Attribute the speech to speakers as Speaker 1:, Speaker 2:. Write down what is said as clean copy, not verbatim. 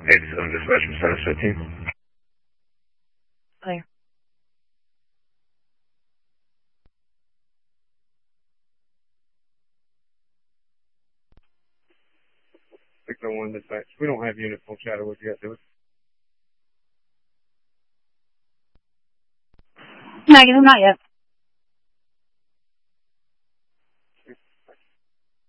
Speaker 1: 87 dispatch from status 15.
Speaker 2: Clear.
Speaker 3: One dispatch. We don't have unit full Shadowwood yet, do we?
Speaker 2: Negative, not yet.